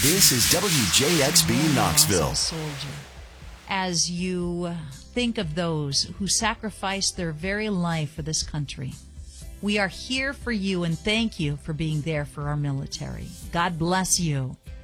This is WJXB Knoxville. Soldier, as you think of those who sacrificed their very life for this country, we are here for you and thank you for being there for our military. God bless you.